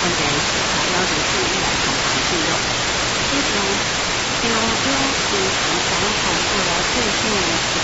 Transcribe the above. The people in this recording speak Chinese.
分别是标准是100种含菌肉，这种中央平常讲好过了最近